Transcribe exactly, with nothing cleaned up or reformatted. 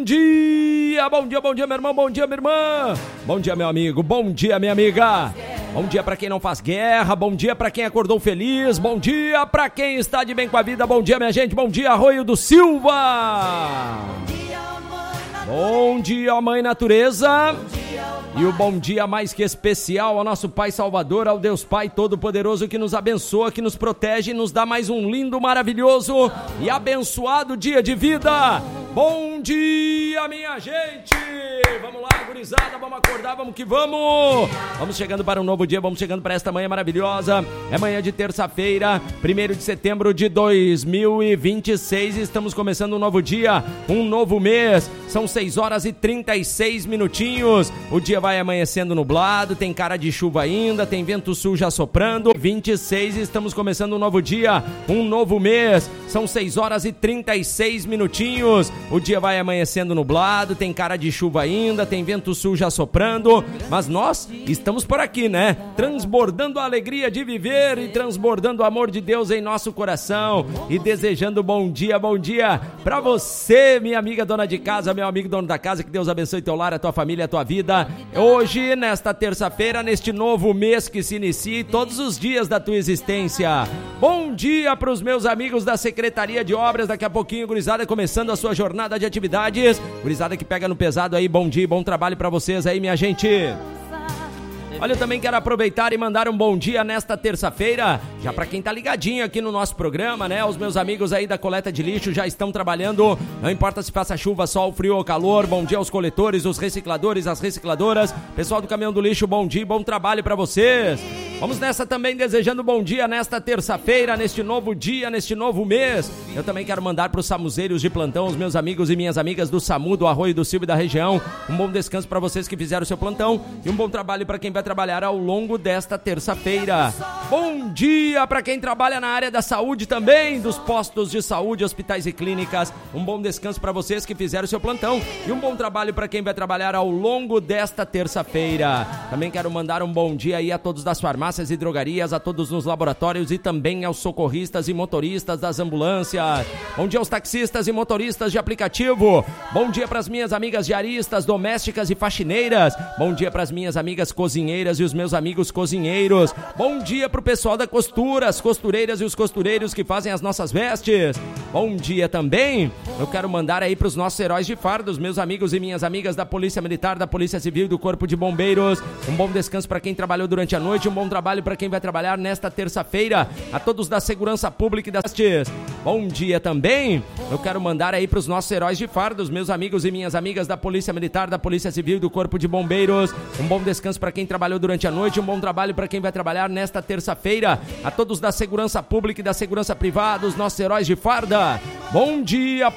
dia, bom dia, bom dia, meu irmão, bom dia, minha irmã. Bom dia, meu amigo, bom dia, minha amiga. Bom dia pra quem não faz guerra, bom dia pra quem acordou feliz, bom dia pra quem está de bem com a vida, bom dia, minha gente, bom dia, Arroio do Silva. Bom dia, Mãe Natureza. E o bom dia mais que especial ao nosso Pai Salvador, ao Deus Pai Todo-Poderoso que nos abençoa, que nos protege e nos dá mais um lindo, maravilhoso e abençoado dia de vida. Bom dia, minha gente! Vamos lá, gurizada, vamos acordar, vamos que vamos! Vamos chegando para um novo dia, vamos chegando para esta manhã maravilhosa. É manhã de terça-feira, primeiro de setembro de dois mil e vinte e seis. Estamos começando um novo dia, um novo mês. São seis horas e trinta e seis minutinhos. O dia vai amanhecendo nublado, tem cara de chuva ainda, tem vento sul já soprando. vinte e seis, estamos começando um novo dia, um novo mês. São seis horas e trinta e seis minutinhos. O dia vai amanhecendo nublado, tem cara de chuva ainda, tem vento sul já soprando, mas nós estamos por aqui, né? Transbordando a alegria de viver e transbordando o amor de Deus em nosso coração e desejando bom dia, bom dia pra você, minha amiga dona de casa, meu amigo dono da casa, que Deus abençoe teu lar, a tua família, a tua vida. Hoje, nesta terça-feira, neste novo mês que se inicia e todos os dias da tua existência. Bom dia pros meus amigos da Secretaria de Obras, daqui a pouquinho, gurizada, começando a sua jornada de atividades. Gurizada que pega no pesado aí, bom dia, bom trabalho pra vocês aí, minha gente. Olha, eu também quero aproveitar e mandar um bom dia nesta terça-feira, já para quem tá ligadinho aqui no nosso programa, né? Os meus amigos aí da coleta de lixo já estão trabalhando, não importa se faça chuva, sol, frio ou calor. Bom dia aos coletores, os recicladores, as recicladoras, pessoal do caminhão do lixo, bom dia, bom trabalho para vocês. Vamos nessa também desejando bom dia nesta terça-feira, neste novo dia, neste novo mês. Eu também quero mandar para os samuzeiros de plantão, os meus amigos e minhas amigas do SAMU, do Arroio do Silva e da região. Um bom descanso para vocês que fizeram o seu plantão e um bom trabalho para quem vai trabalhar ao longo desta terça-feira. Bom dia para quem trabalha na área da saúde também, dos postos de saúde, hospitais e clínicas. Um bom descanso para vocês que fizeram o seu plantão e um bom trabalho para quem vai trabalhar ao longo desta terça-feira. Também quero mandar um bom dia aí a todos das farmácias e drogarias, a todos nos laboratórios e também aos socorristas e motoristas das ambulâncias. Bom dia aos taxistas e motoristas de aplicativo. Bom dia para as minhas amigas diaristas, domésticas e faxineiras. Bom dia para as minhas amigas cozinheiras e os meus amigos cozinheiros. Bom dia pro pessoal da costura, as costureiras e os costureiros que fazem as nossas vestes. Bom dia também, eu quero mandar aí pros nossos heróis de fardos, meus amigos e minhas amigas da Polícia Militar, da Polícia Civil e do Corpo de Bombeiros. Um bom descanso para quem trabalhou durante a noite, um bom trabalho para quem vai trabalhar nesta terça-feira. A todos da Segurança Pública e das vestes. Bom dia também, eu quero mandar aí pros nossos heróis de fardos, meus amigos e minhas amigas da Polícia Militar, da Polícia Civil e do Corpo de Bombeiros. Um bom descanso para quem trabalhou durante a noite, um bom trabalho para quem vai trabalhar nesta terça-feira. A todos da Segurança Pública e da Segurança Privada, os nossos heróis de farda. Bom dia